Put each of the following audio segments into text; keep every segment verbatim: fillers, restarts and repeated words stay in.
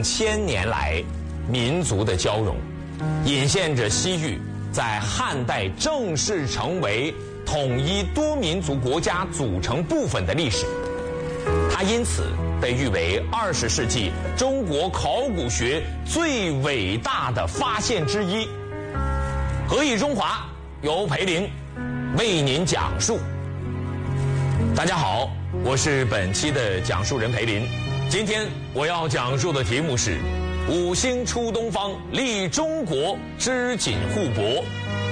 千年来民族的交融，引现着西域在汉代正式成为统一多民族国家组成部分的历史。它因此被誉为二十世纪中国考古学最伟大的发现之一。何以中华由裴林为您讲述。大家好，我是本期的讲述人裴林。今天我要讲述的题目是五星出东方，立中国，织锦护国。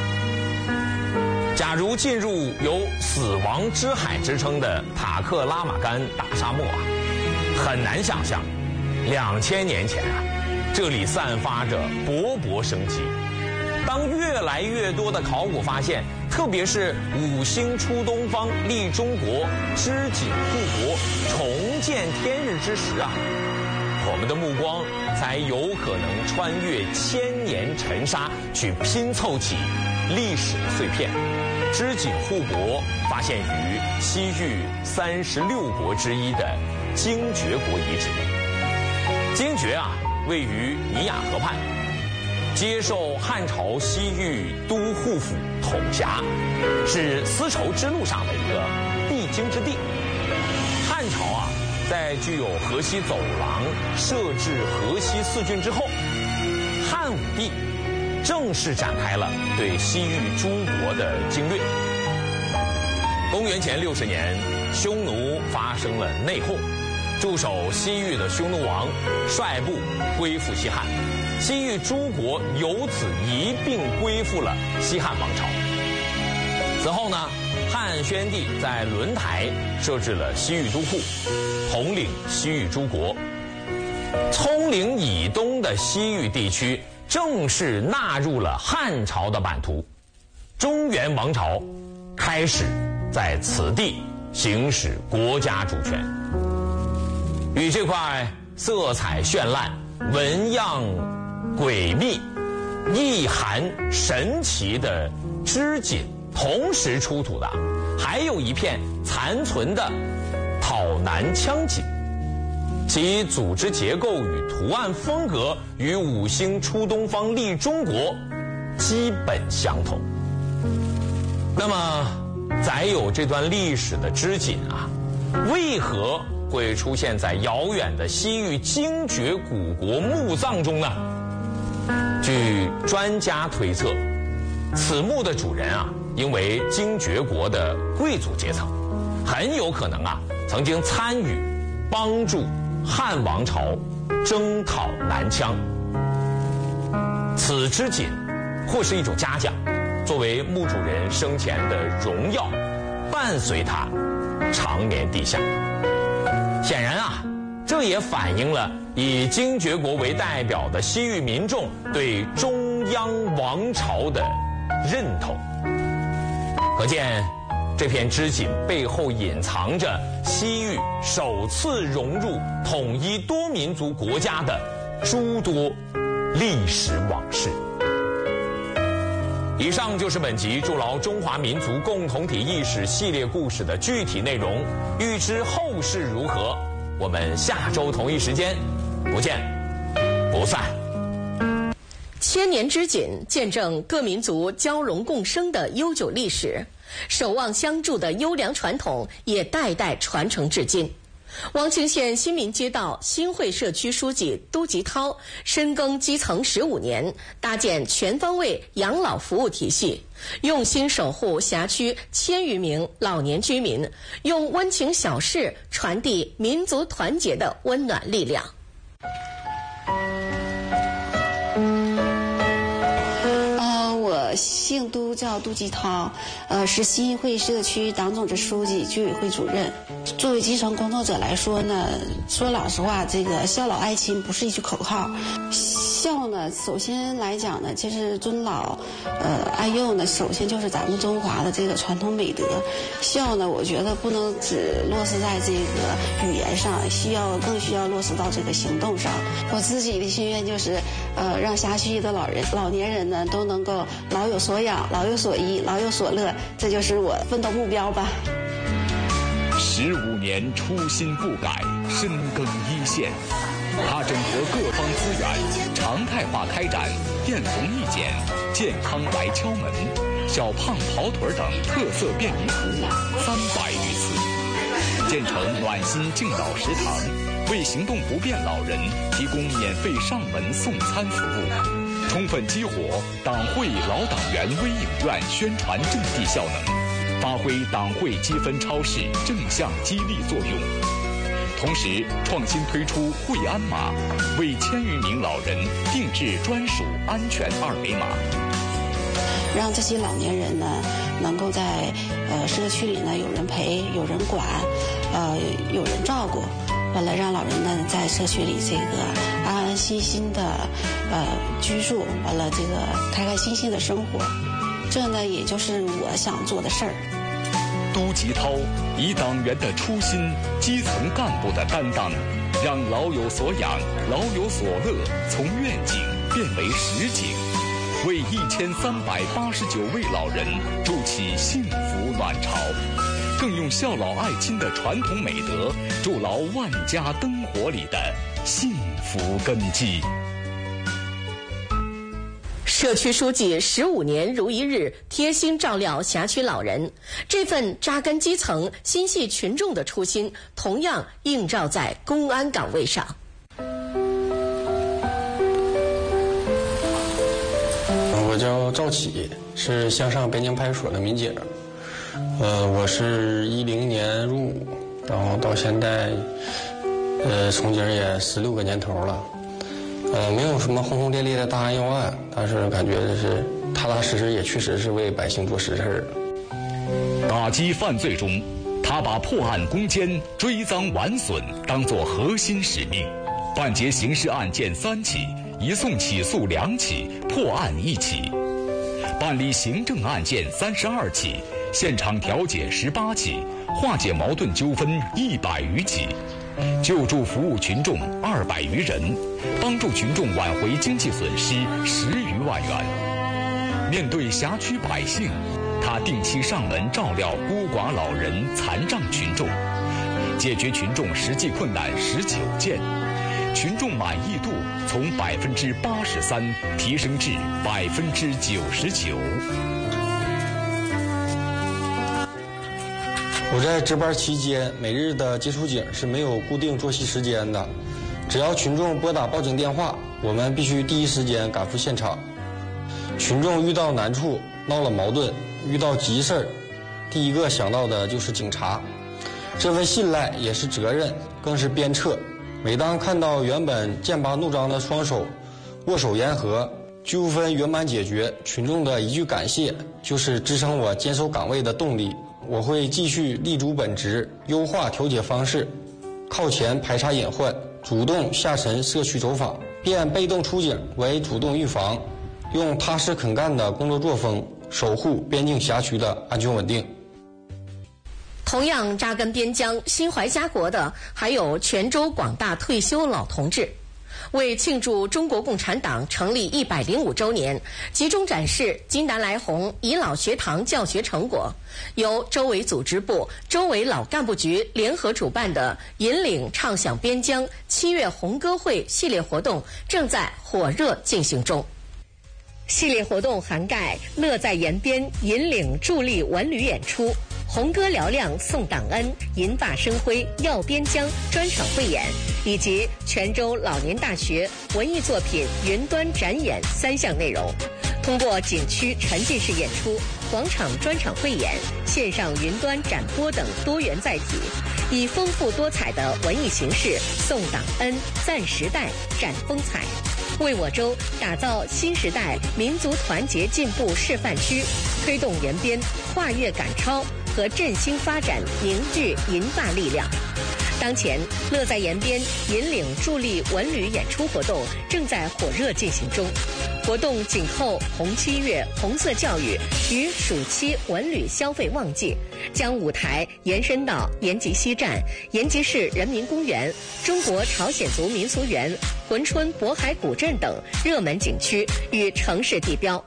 假如进入有死亡之海之称的塔克拉玛干大沙漠啊，很难想象两千年前啊，这里散发着勃勃生机。当越来越多的考古发现，特别是五星出东方，立中国，织锦护国，重见天日之时啊，我们的目光才有可能穿越千年尘沙，去拼凑起历史的碎片。织锦护国发现于西域三十六国之一的精绝国遗址。精绝啊，位于尼亚河畔，接受汉朝西域都护府统辖，是丝绸之路上的一个必经之地。汉朝啊，在具有河西走廊、设置河西四郡之后，汉武帝正式展开了对西域诸国的经略。公元前六十年，匈奴发生了内讧，驻守西域的匈奴王率部归附西汉，西域诸国由此一并归附了西汉王朝。此后呢，汉宣帝在轮台设置了西域都护，统领西域诸国。葱岭以东的西域地区正式纳入了汉朝的版图，中原王朝开始在此地行使国家主权。与这块色彩绚烂、纹样诡秘、意涵神奇的织锦同时出土的，还有一片残存的讨南羌锦，其组织结构与图案风格与五星出东方，立中国基本相同。那么载有这段历史的织锦啊，为何会出现在遥远的西域精绝古国墓葬中呢？据专家推测，此墓的主人啊，因为精绝国的贵族阶层，很有可能啊曾经参与帮助汉王朝征讨南羌。此织锦或是一种嘉奖，作为墓主人生前的荣耀，伴随他长眠地下。显然啊，这也反映了以精绝国为代表的西域民众对中央王朝的认同。可见这片织锦背后隐藏着西域首次融入统一多民族国家的诸多历史往事。以上就是本集筑牢中华民族共同体意识系列故事的具体内容。欲知后事如何，我们下周同一时间不见不散。 千年织锦见证各民族交融共生的悠久历史，守望相助的优良传统也代代传承至今。汪清县新民街道新会社区书记都吉涛深耕基层十五年，搭建全方位养老服务体系，用心守护辖区千余名老年居民，用温情小事传递民族团结的温暖力量。 姓都，叫杜继涛，呃，是新会社区党组织书记、居委会主任。作为基层工作者来说呢，说老实话，这个孝老爱亲不是一句口号。孝呢，首先来讲呢，就是尊老，呃，爱幼呢，首先就是咱们中华的这个传统美德。孝呢，我觉得不能只落实在这个语言上，需要更需要落实到这个行动上。我自己的心愿就是，呃，让辖区的老人、老年人呢都能够老有所养、老有所依、老有所乐，这就是我奋斗目标吧。 十五年初心不改，深耕一线。 它整合各方资源，常态化开展艳红一剪、健康来敲门、小胖跑腿等特色便民服务三百余次，建成暖心敬老食堂，为行动不便老人提供免费上门送餐服务，充分激活党会老党员微影院宣传阵地效能，发挥党会积分超市正向激励作用。同时，创新推出惠安码，为千余名老人定制专属安全二维码， 让这些老年人呢，能够在呃社区里呢有人陪、有人管，呃有人照顾，完了让老人呢在社区里这个安安心心的呃居住，完了这个开开心心的生活，这呢也就是我想做的事儿。 都吉涛以党员的初心、基层干部的担当，让老有所养、老有所乐从愿景变为实景，为一千三百八十九位老人筑起幸福暖巢，更用孝老爱亲的传统美德筑牢万家灯火里的幸福根基。 社区书记十五年如一日，贴心照料辖区老人，这份扎根基层、心系群众的初心，同样映照在公安岗位上。 我叫赵启，是向上边境派出所的民警。呃，我是一零年入伍，然后到现在，呃，从警也十六个年头了。呃，没有什么轰轰烈烈的大案要案，但是感觉是踏踏实实，也确实是为百姓做实事儿。 打击犯罪中，他把破案攻坚、追赃挽损当作核心使命，办结刑事案件三起，移送起诉两起，破案一起；办理行政案件三十二起，现场调解十八起，化解矛盾纠纷一百余起。救助服务群众二百余人，帮助群众挽回经济损失十余万元。面对辖区百姓，他定期上门照料孤寡老人、残障群众，解决群众实际困难十九件，群众满意度从百分之八十三提升至百分之九十九。 我在值班期间，每日的接触警是没有固定作息时间的，只要群众拨打报警电话，我们必须第一时间赶赴现场。群众遇到难处、闹了矛盾、遇到急事儿，第一个想到的就是警察。这份信赖也是责任，更是鞭策。每当看到原本剑拔弩张的双手握手言和，纠纷圆满解决，群众的一句感谢就是支撑我坚守岗位的动力。我会继续立足本职，优化调解方式，靠前排查隐患，主动下沉社区走访，变被动出警为主动预防，用踏实肯干的工作作风守护边境辖区的安全稳定。 同样扎根边疆、心怀家国的还有泉州广大退休老同志。为庆祝中国共产党成立一百零五周年，集中展示金南来红以老学堂教学成果，由州委组织部、州委老干部局联合主办的引领畅想边疆七月红歌会系列活动正在火热进行中。系列活动涵盖乐在延边引领助力文旅演出、红歌嘹亮送党恩、银发生辉耀边疆专场汇演，以及泉州老年大学文艺作品云端展演三项内容。通过景区沉浸式演出、广场专场汇演、线上云端展播等多元载体，以丰富多彩的文艺形式送党恩、赞时代、展风采，为我州打造新时代民族团结进步示范区，推动延边跨越赶超和振兴发展凝聚银发力量。当前，乐在延边引领助力文旅演出活动正在火热进行中。活动紧扣红七月红色教育与暑期文旅消费旺季，将舞台延伸到延吉西站、延吉市人民公园、中国朝鲜族民俗园、珲春渤海古镇等热门景区与城市地标。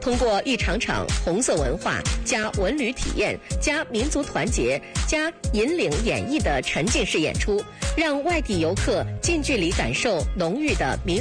通过一场场红色文化加文旅体验加民族团结加引领演绎的沉浸式演出，让外地游客近距离感受浓郁的民